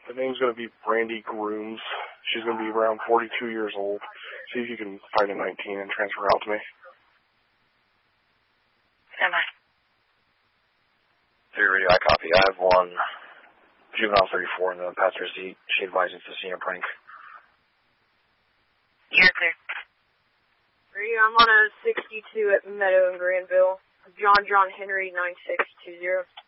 The name's going to be Brandy Grooms. She's going to be around 42 years old. See if you can find a 19 and transfer out to me. Am I? 3 radio, I copy. I have one juvenile 34 in the passenger seat. She advises to see a prank. You're clear. Radio, I'm on a 62 at Meadow in Granville. John Henry 9620.